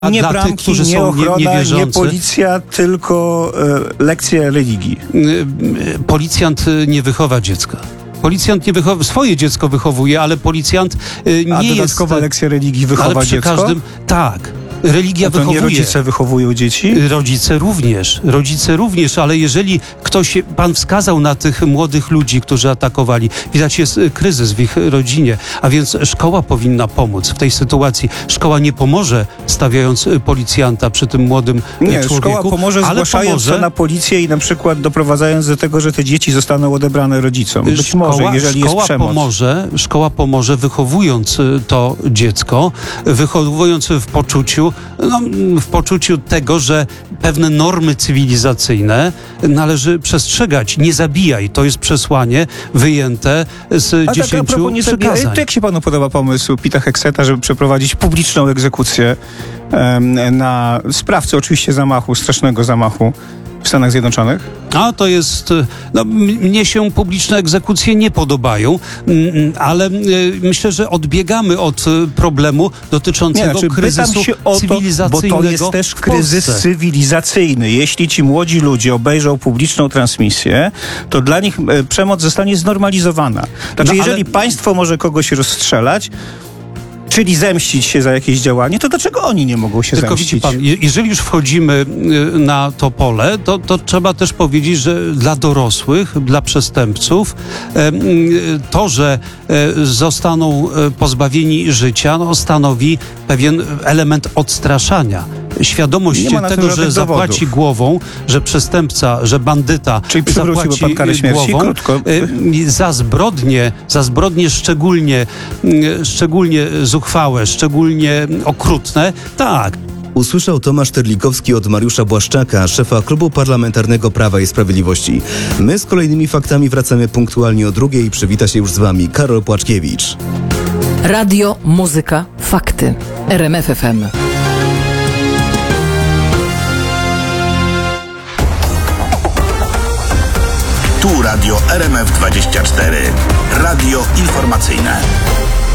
Nie dla bramki, tych, którzy nie są ochrona, nie niewierzący. policja, tylko lekcje religii. Policjant nie wychowa dziecka. Policjant nie wychowa, swoje dziecko wychowuje, ale policjant nie jest... A dodatkowa lekcja religii wychowa ale przy dziecko? każdym, tak. Religia to wychowuje. nie rodzice wychowują dzieci? Rodzice również, ale jeżeli pan wskazał na tych młodych ludzi, którzy atakowali, widać jest kryzys w ich rodzinie, a więc szkoła powinna pomóc w tej sytuacji. Szkoła nie pomoże, stawiając policjanta przy tym młodym człowieku. Szkoła pomoże, zgłaszając to na policję i na przykład doprowadzając do tego, że te dzieci zostaną odebrane rodzicom. Być może, jeżeli jest przemoc. Szkoła pomoże, wychowując to dziecko, wychowując w poczuciu tego, że pewne normy cywilizacyjne należy przestrzegać. Nie zabijaj. To jest przesłanie wyjęte z 10 przykazań. Jak się panu podoba pomysł Pita Hegseta, żeby przeprowadzić publiczną egzekucję na sprawcę oczywiście strasznego zamachu w Stanach Zjednoczonych? A to jest... mnie się publiczne egzekucje nie podobają, ale myślę, że odbiegamy od problemu dotyczącego kryzysu cywilizacyjnego. Bo to jest też kryzys cywilizacyjny. Jeśli ci młodzi ludzie obejrzą publiczną transmisję, to dla nich przemoc zostanie znormalizowana. Znaczy, jeżeli państwo może kogoś rozstrzelać, czyli zemścić się za jakieś działanie, to dlaczego oni nie mogą się zemścić? Widzi pan, jeżeli już wchodzimy na to pole, to trzeba też powiedzieć, że dla dorosłych, dla przestępców to, że zostaną pozbawieni życia, stanowi pewien element odstraszania. Świadomość tego, że zapłaci głową, że przestępca, że bandyta zapłaci karę śmierci, głową za zbrodnie szczególnie zuchwałe, szczególnie okrutne, tak. Usłyszał Tomasz Terlikowski od Mariusza Błaszczaka, szefa Klubu Parlamentarnego Prawa i Sprawiedliwości. My z kolejnymi faktami wracamy punktualnie o 2:00. Przywita się już z wami Karol Płaczkiewicz. Radio, muzyka, fakty. RMF FM. Tu Radio RMF 24. Radio informacyjne.